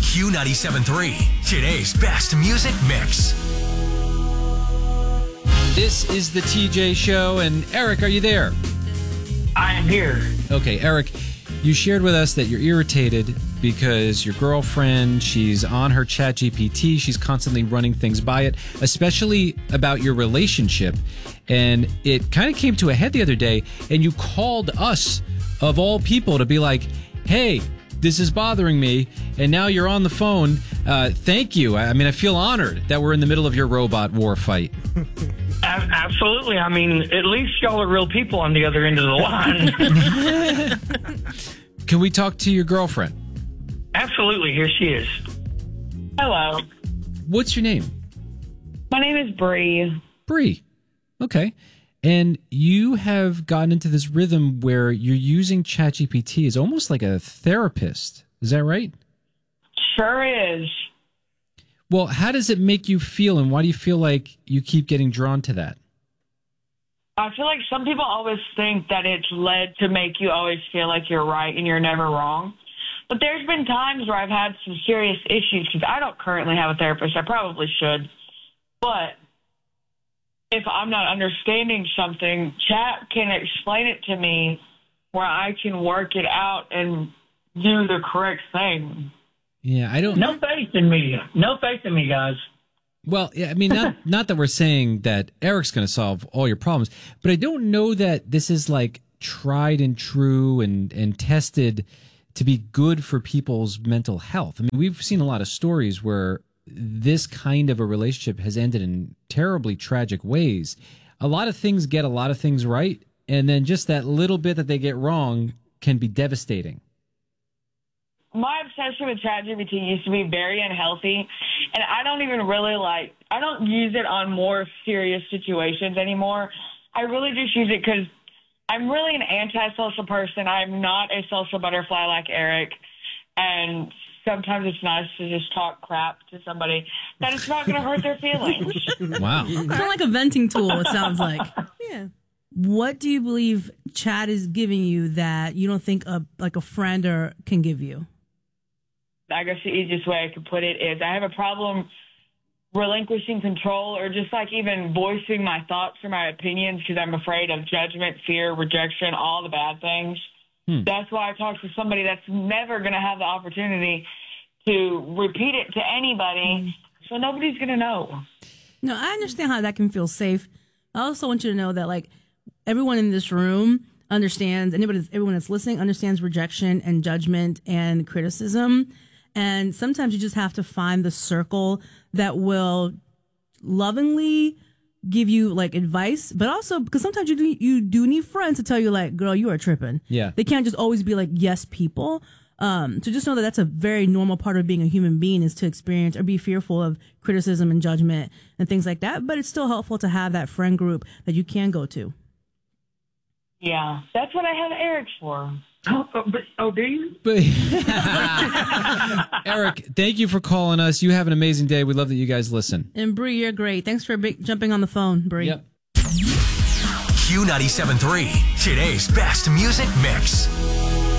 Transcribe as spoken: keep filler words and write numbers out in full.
Q ninety-seven point three, today's best music mix. This is the T J Show, and Eric, are you there? I am here. Okay, Eric, you shared with us that you're irritated because your girlfriend, she's on her Chat G P T, she's constantly running things by it, especially about your relationship. And it kind of came to a head the other day, and you called us, of all people, to be like, hey, this is bothering me, and now you're on the phone. Uh, thank you. I mean, I feel honored that we're in the middle of your robot war fight. Absolutely. I mean, at least y'all are real people on the other end of the line. Can we talk to your girlfriend? Absolutely. Here she is. Hello. What's your name? My name is Bree. Bree. Okay. And you have gotten into this rhythm where you're using ChatGPT as almost like a therapist. Is that right? Sure is. Well, how does it make you feel, and why do you feel like you keep getting drawn to that? I feel like some people always think that it's led to make you always feel like you're right and you're never wrong. But there's been times where I've had some serious issues because I don't currently have a therapist. I probably should. But if I'm not understanding something, Chat can explain it to me where I can work it out and do the correct thing. Yeah, I don't... No faith in me. No faith in me, guys. Well, yeah, I mean, not not that we're saying that Eric's going to solve all your problems, but I don't know that this is like tried and true and, and tested to be good for people's mental health. I mean, we've seen a lot of stories where this kind of a relationship has ended in terribly tragic ways. A lot of things get a lot of things right, and then just that little bit that they get wrong can be devastating. My obsession with ChatGPT used to be very unhealthy, and I don't even really like, I don't use it on more serious situations anymore. I really just use it because I'm really an antisocial person. I'm not a social butterfly like Eric, and sometimes it's nice to just talk crap to somebody that it's not going to hurt their feelings. Wow. Kind of like a venting tool, it sounds like. Yeah. What do you believe Chat is giving you that you don't think a, like a friend or can give you? I guess the easiest way I could put it is I have a problem relinquishing control or just like even voicing my thoughts or my opinions because I'm afraid of judgment, fear, rejection, all the bad things. Hmm. That's why I talk to somebody that's never going to have the opportunity to repeat it to anybody, so nobody's going to know. No, I understand how that can feel safe. I also want you to know that, like, everyone in this room understands, anybody, everyone that's listening understands rejection and judgment and criticism. And sometimes you just have to find the circle that will lovingly give you like advice, but also because sometimes you do, you do need friends to tell you like, girl, you are tripping. Yeah. They can't just always be like yes people. Um, so just know that that's a very normal part of being a human being is to experience or be fearful of criticism and judgment and things like that. But it's still helpful to have that friend group that you can go to. Yeah, that's what I have Eric for. Oh, oh, but, oh do you? Eric, thank you for calling us. You have an amazing day. We love that you guys listen. And Bree, you're great. Thanks for big, jumping on the phone, Bree. Yep. Q ninety-seven point three, today's best music mix.